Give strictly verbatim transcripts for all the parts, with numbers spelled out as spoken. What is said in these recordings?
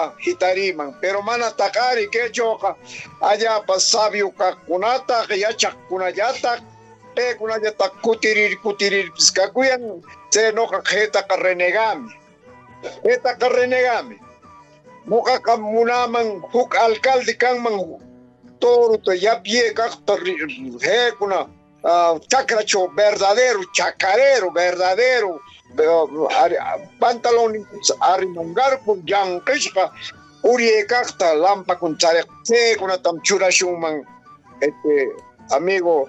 hitariman, pero mana takari que choka allá pasabio kakunata que ya chakunayata pe kunayata kutirir kutirir piskakuyan se no jeta renegami jeta renegami moka kamunaman huk alcalde kan man toro to ya pie kakta he kuna chakracho verdadero chacarero verdadero pantalón arimangar con yankishka urie kakta lampa con charek se con tam churashun este amigo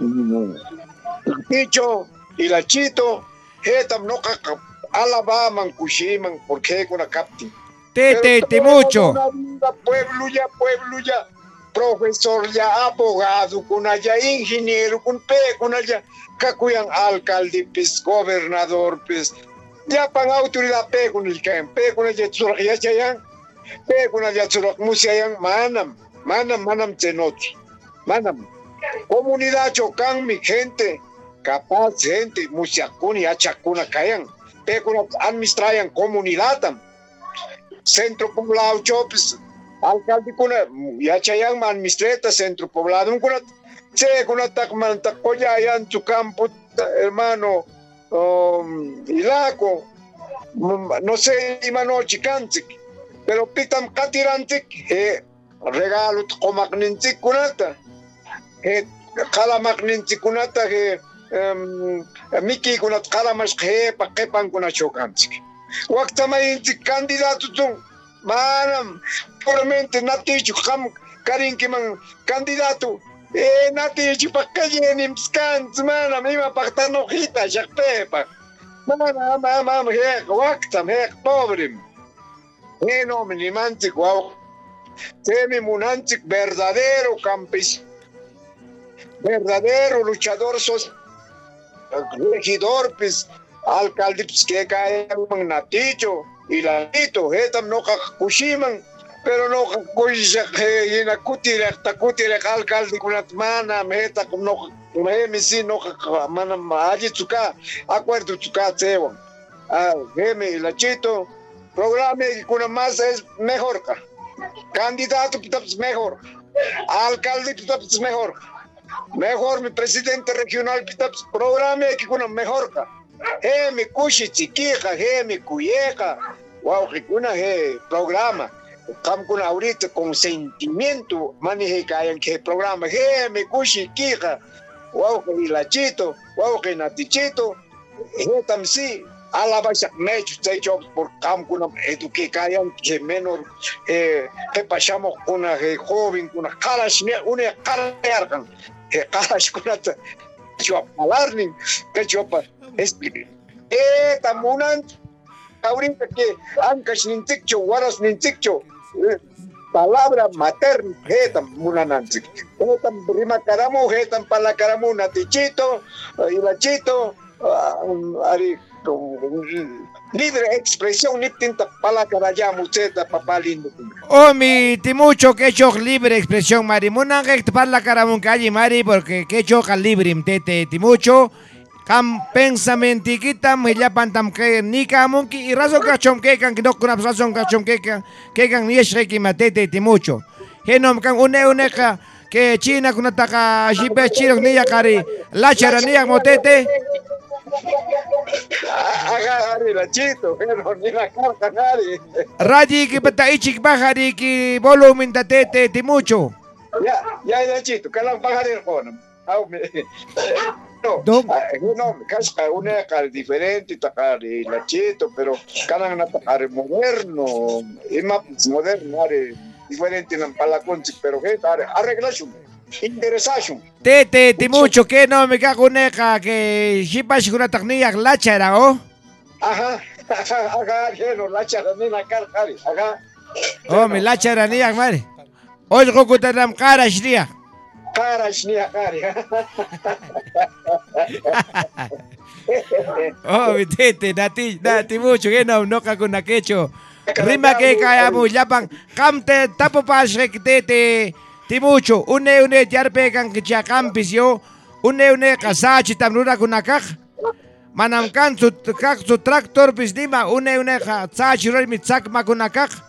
Picho y la Chito hetam no kaka alabaman kushiman porque con la capti tete te mucho pueblo ya pueblo ya profesor ya abogado con allá ingeniero con pe con allá kakuyan alcalde pis gobernador pis ya pan autoridad pe con el que pe con allá surak ya chayan pe con allá surak musyayan manam manam manam chenot manam comunidad chocan mi gente capaz gente musyakuni ya chakuna kayan pe con administrayan comunidad tam centro poblado chopis alcalde kuna ya chayan administreta centro poblado kuna che kuna takman takoya yan tu campo hermano um, ilaco no sé imano chikantik pero pitam katirantik eh, regalo komaknintik kunata eh, kalamaknintik kunata que um, miki kunat kalamas que pakepan kuna chokantik wakta mayintik candidato tung manam puramente natichu kam karinkiman candidato eh natichu pakaye nimskans manam ima paktano hita jakpepa manam manam he waktam he pobre he no minimantik wow temi munantik verdadero campesino verdadero luchador social regidor pues alcalde pues que cae un naticho y la nito hetam no kushiman pero no kuisha que ina kutire ta kutire alcalde kunat mana meta no me misi no mana maji tuka acuerdo tuka tewa ah geme la chito programa que kuna más es mejor ka candidato pues mejor alcalde pues mejor mejor mi presidente regional pues programa que kuna mejor ka he mi kushi chiquija he mi cuyeja wow que kuna he programa kam kuna ahorita con sentimiento maneje kayan que programa he mi kushi chiquija wow que la chito wow que natichito he tam si alabasa mecho techo por kam kuna eduque kayan que menor eh que pasamos kuna he joven kuna kalash ne una kalash he kalash kuna yo alarning que yo pa eh tamunan ahorita que ancas nintikcho waras nintikcho palabra materna hetam munanantik hetam prima karamu hetam pala karamu natichito y la chito ari libre expresión niptinta pala karaya mucheta papá lindo oh mi timucho que choc libre expresión mari munan que pala karamun calle mari porque que choca libre tete timucho kam pensamentiquita me llapan tam que ni kamunki y razo kachom que kan no kuna razón kachom que kan que kan ni es que matete timucho henom kan une une ka que china kuna taka jibe chiro ni yakari la chara ni motete agari la chito pero ni la carta nari raji que pata ichik bajari que volumen tatete timucho ya ya ya chito kalang bajari kono au me no, no, casca una cara diferente, tacar la chito, pero cada una tacar moderno, es más moderno, diferente en palacón, pero que arreglación, interesación. Tete, te mucho que no me cago neca que si pasa una tecnia la chara, ¿oh? Ajá, ajá, no la chara ni la cara, ajá. Oh, me la chara ni a madre. Hoy coco te dam cara shria. Caras ni a cara. Oh, mi tete, nati, nati mucho que no, no cago na quecho. Rima que kaya mo yapan kamte tapo pas tete timucho une une jarpe kan kicha campis yo une une kasachi tamrura kunakak manam kan su kak su tractor bis dima une une ka sachi rol mit sak makunakak